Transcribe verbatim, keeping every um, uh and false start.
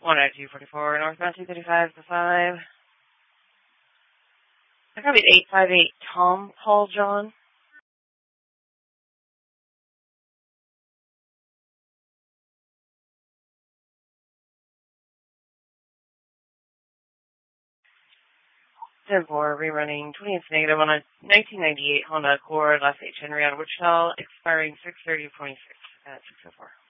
one oh two forty-four, northbound two thirty-five to five. I copied eight five eight Tom Paul John. ten four, rerunning twentieth negative on a nineteen ninety-eight Honda Accord, last H Henry out of Wichita, expiring six thirty twenty-six at six oh four.